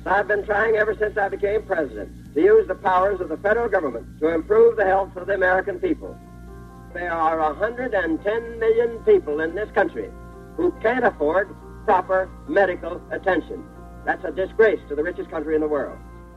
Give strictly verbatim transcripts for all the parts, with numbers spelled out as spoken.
I've been trying ever since I became president to use the powers of the federal government to improve the health of the American people. There are one hundred ten million people in this country who can't afford proper medical attention. That's a disgrace to the richest country in the world.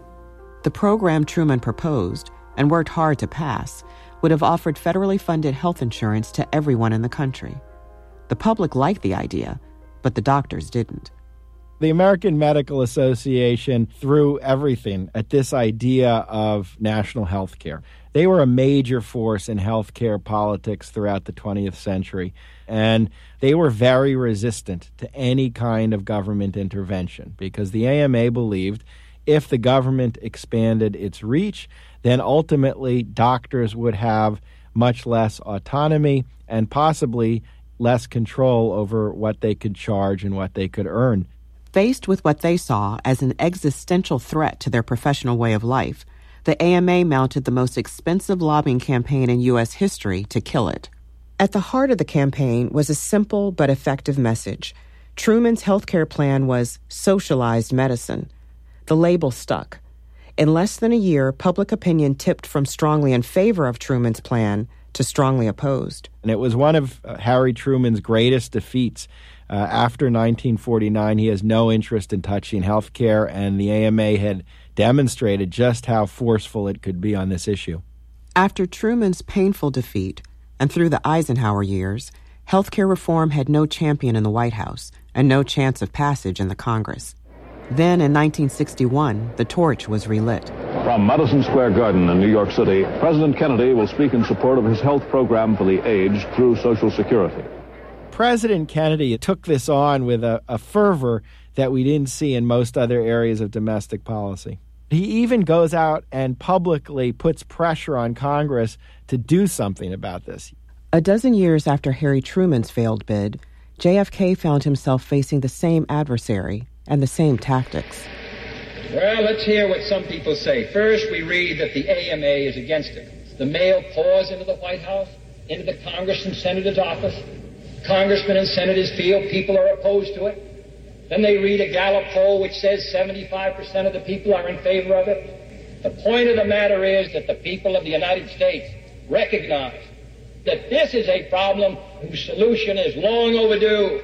The program Truman proposed, and worked hard to pass, would have offered federally funded health insurance to everyone in the country. The public liked the idea, but the doctors didn't. The American Medical Association threw everything at this idea of national health care. They were a major force in healthcare politics throughout the twentieth century, and they were very resistant to any kind of government intervention because the A M A believed if the government expanded its reach, then ultimately doctors would have much less autonomy and possibly less control over what they could charge and what they could earn. Faced with what they saw as an existential threat to their professional way of life, the A M A mounted the most expensive lobbying campaign in U S history to kill it. At the heart of the campaign was a simple but effective message. Truman's healthcare plan was socialized medicine. The label stuck. In less than a year, public opinion tipped from strongly in favor of Truman's plan to strongly opposed. And it was one of uh, Harry Truman's greatest defeats. Uh, after nineteen forty-nine, he has no interest in touching health care, and the A M A had demonstrated just how forceful it could be on this issue. After Truman's painful defeat, and through the Eisenhower years, health care reform had no champion in the White House and no chance of passage in the Congress. Then, in nineteen sixty-one, the torch was relit. From Madison Square Garden in New York City, President Kennedy will speak in support of his health program for the aged through Social Security. President Kennedy took this on with a, a fervor that we didn't see in most other areas of domestic policy. He even goes out and publicly puts pressure on Congress to do something about this. A dozen years after Harry Truman's failed bid, J F K found himself facing the same adversary and the same tactics. Well, let's hear what some people say. First, we read that the A M A is against it. The mail pours into the White House, into the Congress and Senator's office. Congressmen and senators feel people are opposed to it. Then they read a Gallup poll which says seventy-five percent of the people are in favor of it. The point of the matter is that the people of the United States recognize that this is a problem whose solution is long overdue.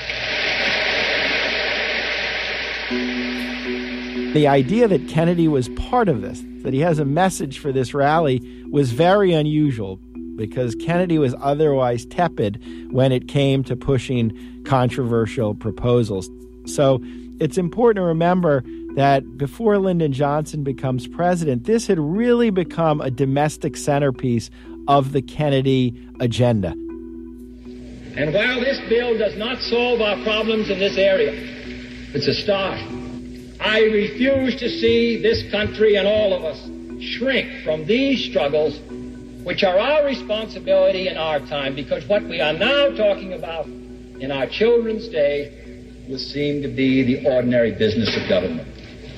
The idea that Kennedy was part of this, that he has a message for this rally, was very unusual because Kennedy was otherwise tepid when it came to pushing controversial proposals. So it's important to remember that before Lyndon Johnson becomes president, this had really become a domestic centerpiece of the Kennedy agenda. And while this bill does not solve our problems in this area, it's a start. I refuse to see this country and all of us shrink from these struggles, which are our responsibility in our time, because what we are now talking about in our children's day will seem to be the ordinary business of government.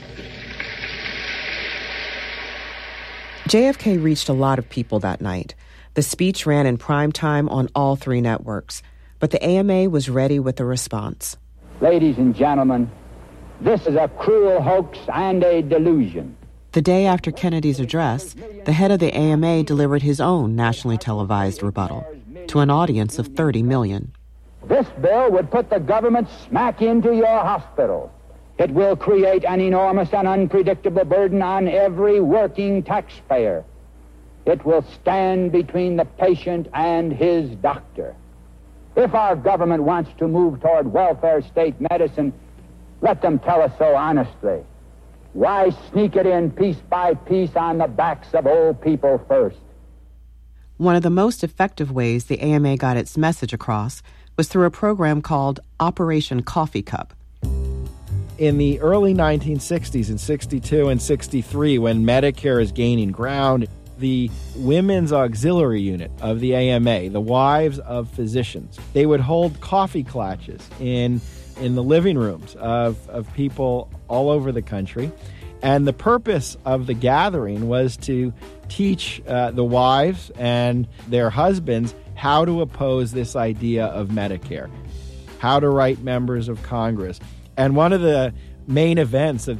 J F K reached a lot of people that night. The speech ran in prime time on all three networks, but the A M A was ready with a response. Ladies and gentlemen, this is a cruel hoax and a delusion. The day after Kennedy's address, the head of the A M A delivered his own nationally televised rebuttal to an audience of thirty million. This bill would put the government smack into your hospital. It will create an enormous and unpredictable burden on every working taxpayer. It will stand between the patient and his doctor. If our government wants to move toward welfare state medicine, let them tell us so honestly. Why sneak it in piece by piece on the backs of old people first? One of the most effective ways the A M A got its message across was through a program called Operation Coffee Cup. In the early nineteen sixties, in sixty-two and sixty-three, when Medicare is gaining ground, the Women's Auxiliary Unit of the A M A, the wives of physicians, they would hold coffee klatches in in the living rooms of, of people all over the country. And the purpose of the gathering was to teach uh, the wives and their husbands how to oppose this idea of Medicare, how to write members of Congress. And one of the main events of